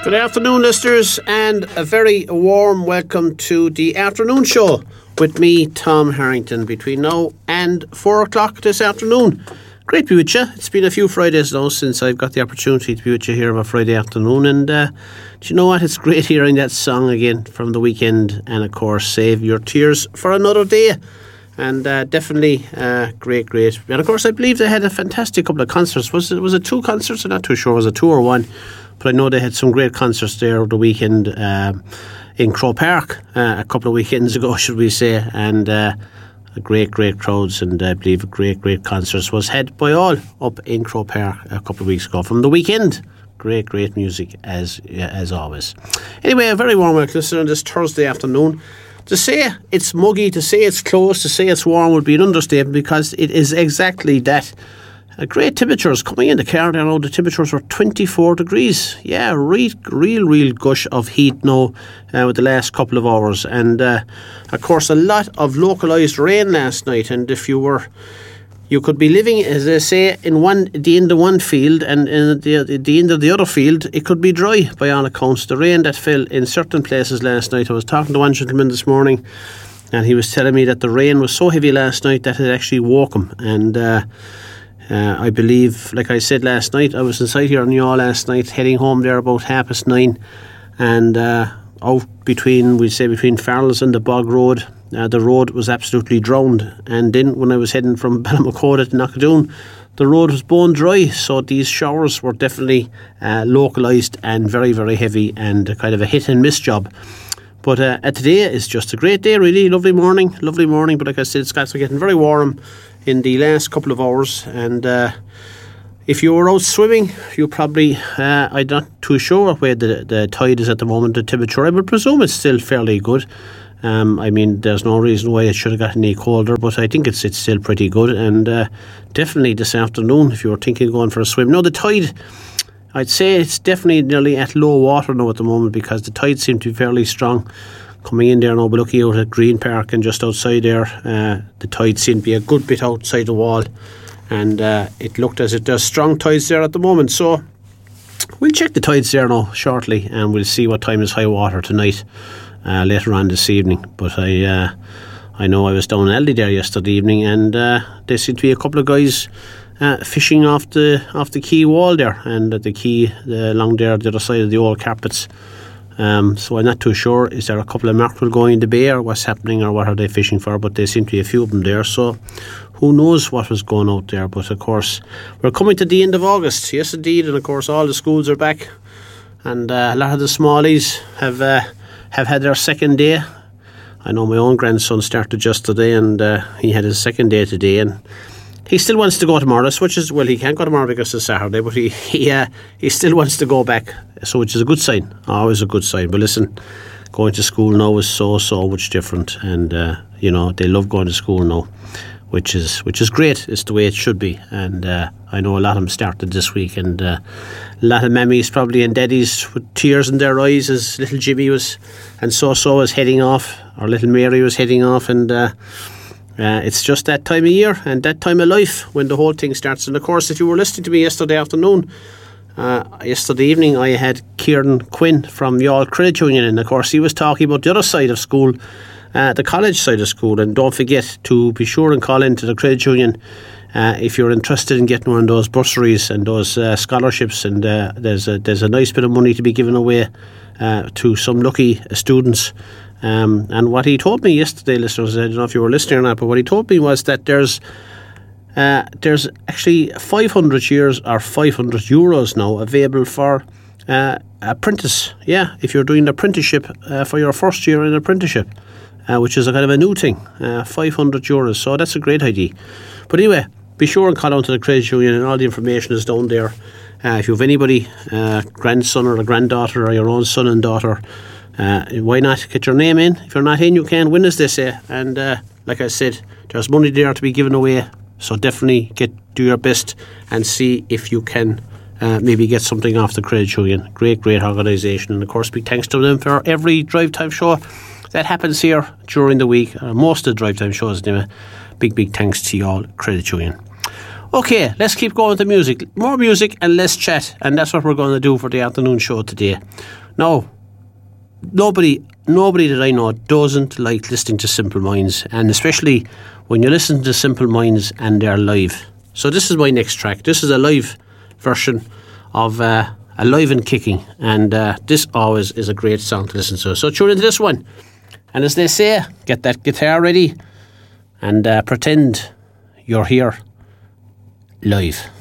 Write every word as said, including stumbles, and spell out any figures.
Good afternoon, listeners, and a very warm welcome to the afternoon show with me, Tom Harrington, between now and four o'clock this afternoon. Great to be with you. It's been a few Fridays now since I've got the opportunity to be with you here on a Friday afternoon, and uh, do you know what? It's great hearing that song again from the weekend, and of course, Save Your Tears for Another Day. And uh, definitely uh, great, great. And of course, I believe they had a fantastic couple of concerts. Was it was it two concerts? I'm not too sure. Was it two or one? But I know they had some great concerts there over the weekend uh, in Croke Park uh, a couple of weekends ago, should we say. And uh, great, great crowds, and I believe great, great concerts was had by all up in Croke Park a couple of weeks ago from the weekend. Great, great music as as always. Anyway, a very warm welcome on this Thursday afternoon. To say it's muggy, to say it's close, to say it's warm would be an understatement, because it is exactly that. A great temperatures coming in the car there now. The temperatures were twenty-four degrees. Yeah, real, real, real gush of heat now uh, with the last couple of hours. And uh, of course, a lot of localised rain last night. And if you were, you could be living, as they say, in one the end of one field and in the the end of the other field, it could be dry by all accounts. The rain that fell in certain places last night. I was talking to one gentleman this morning, and he was telling me that the rain was so heavy last night that it actually woke him. And uh, Uh, I believe, like I said last night, I was inside here on Yaw last night, heading home there about half past nine, and uh, out between, we'd say between Farrells and the Bog Road, uh, the road was absolutely drowned. And then when I was heading from Ballymacoda to Knockadoon, the road was bone dry, so these showers were definitely uh, localised and very, very heavy, and a kind of a hit and miss job. But uh, today is just a great day, really. Lovely morning, lovely morning. But like I said, it's got getting very warm in the last couple of hours. And uh, if you were out swimming, you probably, uh, I'm not too sure where the, the tide is at the moment, the temperature. I would presume it's still fairly good. Um, I mean, there's no reason why it should have gotten any colder, but I think it's it's still pretty good. And uh, definitely this afternoon, if you were thinking of going for a swim. No, the tide, I'd say it's definitely nearly at low water now at the moment, because the tide seemed to be fairly strong coming in there now. But looking out at Green Park and just outside there, uh, the tide seemed to be a good bit outside the wall, and uh, it looked as if there's strong tides there at the moment. So we'll check the tides there now shortly, and we'll see what time is high water tonight uh, later on this evening. But I uh, I know I was down in Aldi there yesterday evening, and uh, there seemed to be a couple of guys Uh, fishing off the off the quay wall there, and at the quay uh, along there the other side of the old carpets. Um, so I'm not too sure, is there a couple of mackerel going in the bay, or what's happening, or what are they fishing for? But there seem to be a few of them there, so who knows what was going out there. But of course, we're coming to the end of August, yes indeed, and of course all the schools are back, and uh, a lot of the smallies have uh, have had their second day. I know my own grandson started just today, and uh, he had his second day today, and he still wants to go tomorrow, which is, well, he can't go tomorrow because it's Saturday, but he he, uh, he still wants to go back, so which is a good sign, always a good sign. But listen, going to school now is so, so much different, and, uh, you know, they love going to school now, which is which is great. It's the way it should be, and uh, I know a lot of them started this week, and uh, a lot of mammies probably and daddies with tears in their eyes as little Jimmy was, and so-so was heading off, or little Mary was heading off, and uh, Uh, it's just that time of year and that time of life when the whole thing starts. And of course, if you were listening to me yesterday afternoon, uh, yesterday evening, I had Kieran Quinn from Youghal Credit Union, and of course he was talking about the other side of school, uh, the college side of school. And don't forget to be sure and call into the credit union uh, if you're interested in getting one of those bursaries and those uh, scholarships. And uh, there's a there's a nice bit of money to be given away uh, to some lucky students. Um, and what he told me yesterday, listeners, I don't know if you were listening or not, but what he told me was that there's uh, there's actually five hundred years or five hundred euros now available for uh, apprentice. Yeah, if you're doing an apprenticeship uh, for your first year in apprenticeship, uh, which is a kind of a new thing, uh, five hundred euros. So that's a great idea. But anyway, be sure and call on to the credit union, and all the information is down there. Uh, if you have anybody, uh, grandson or a granddaughter, or your own son and daughter, Uh, why not get your name in? If you're not in, you can win, as they say. And uh, like I said, there's money there to be given away, so definitely get do your best and see if you can uh, maybe get something off the credit union. Great, great organisation, and of course, big thanks to them for every Drive Time show that happens here during the week. Uh, most of the Drive Time shows, anyway. Big, big thanks to you all, Credit Union. Okay, let's keep going with the music. More music and less chat, and that's what we're going to do for the afternoon show today. Now, nobody, nobody that I know doesn't like listening to Simple Minds, and especially when you listen to Simple Minds and they're live. So this is my next track. This is a live version of uh, Alive and Kicking, and uh, this always is a great song to listen to. So tune into this one, and as they say, get that guitar ready and uh, pretend you're here live.